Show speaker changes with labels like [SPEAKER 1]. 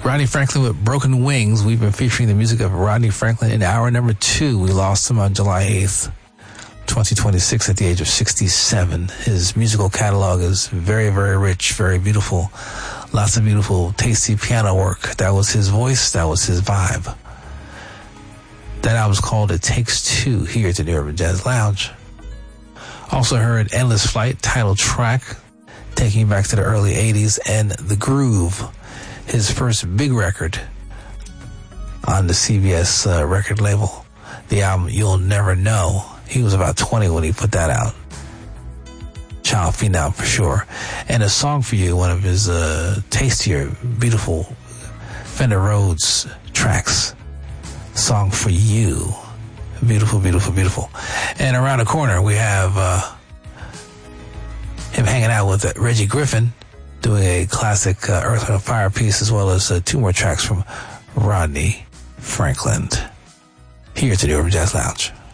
[SPEAKER 1] Rodney Franklin with Broken Wings. We've been featuring the music of Rodney Franklin in hour number 2. We lost him on July 8th, 2026 at the age of 67. His musical catalog is very, very rich, very beautiful. Lots of beautiful, tasty piano work. That was his voice. That was his vibe. That album's called It Takes Two here at the New Urban Jazz Lounge. Also heard Endless Flight, title track, taking you back to the early 80s, and The Groove, his first big record on the CBS record label. The album You'll Never Know. He was about 20 when he put that out. Child phenom for sure. And A Song for You, one of his tastier, beautiful Fender Rhodes tracks. Song for You. Beautiful, beautiful, beautiful. And around the corner, we have him hanging out with Reggie Griffin, doing a classic Earth, Wind & Fire piece, as well as 2 more tracks from Rodney Franklin. Here to the Urban Jazz Lounge.